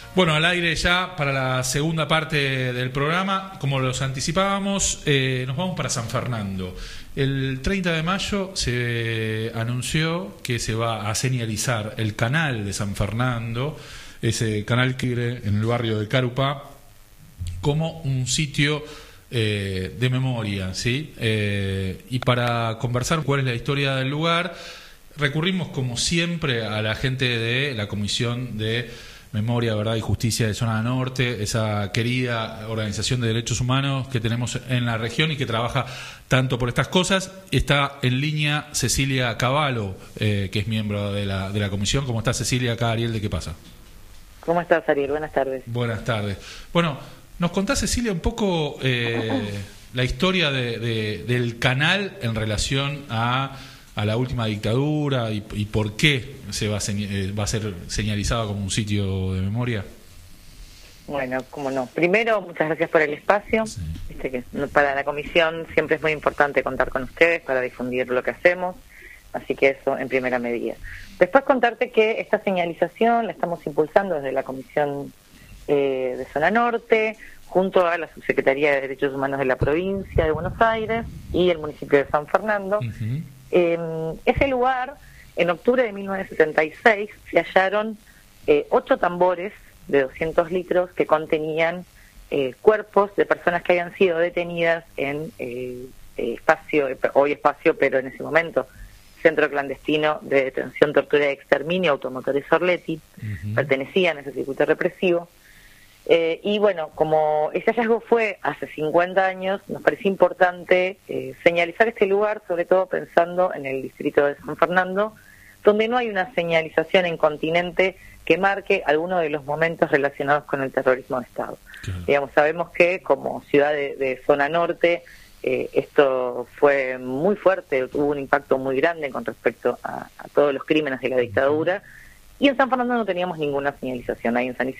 Bueno, al aire ya para la segunda parte del programa, como los anticipábamos, nos vamos para San Fernando. El 30 de mayo se anunció que se va a señalizar el canal de San Fernando, ese canal que en el barrio de Carupá, como un sitio de memoria, ¿sí? Y para conversar cuál es la historia del lugar, recurrimos como siempre a la gente de la Comisión de Memoria, Verdad y Justicia de Zona Norte, esa querida organización de derechos humanos que tenemos en la región y que trabaja tanto por estas cosas. Está en línea Cecilia Cavallo, que es miembro de la comisión. ¿Cómo está, Cecilia? Acá Ariel, ¿de qué pasa? ¿Cómo estás, Ariel? Buenas tardes. Buenas tardes. Bueno, ¿nos contás, Cecilia, un poco la historia del canal en relación a la última dictadura y por qué va a ser señalizado como un sitio de memoria? Bueno, cómo no. Primero, muchas gracias por el espacio. Sí. Viste que para la comisión siempre es muy importante contar con ustedes para difundir lo que hacemos, así que eso en primera medida. Después contarte que esta señalización la estamos impulsando desde la Comisión de Zona Norte, junto a la Subsecretaría de Derechos Humanos de la provincia de Buenos Aires y el municipio de San Fernando. Ese lugar, en octubre de 1976, se hallaron 8 tambores de 200 litros que contenían cuerpos de personas que habían sido detenidas en hoy espacio, pero en ese momento, Centro Clandestino de Detención, Tortura y Exterminio, Automotores Orletti, pertenecían a ese circuito represivo. Y bueno, como ese hallazgo fue hace 50 años, nos pareció importante señalizar este lugar, sobre todo pensando en el distrito de San Fernando, donde no hay una señalización en continente que marque alguno de los momentos relacionados con el terrorismo de Estado. Claro. Digamos, sabemos que como ciudad de zona norte, esto fue muy fuerte, tuvo un impacto muy grande con respecto a todos los crímenes de la dictadura, y en San Fernando no teníamos ninguna señalización. Ahí en San Isidro